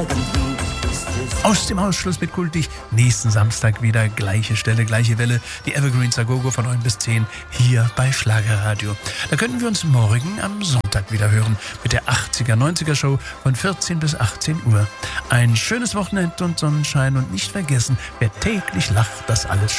Aus dem Ausschluss mit Kultig. Nächsten Samstag wieder gleiche Stelle, gleiche Welle. Die Evergreens Agogo von 9 bis 10 hier bei Schlagerradio. Da könnten wir uns morgen am Sonntag wieder hören mit der 80er-90er Show von 14 bis 18 Uhr. Ein schönes Wochenende und Sonnenschein und nicht vergessen, wer täglich lacht, das alles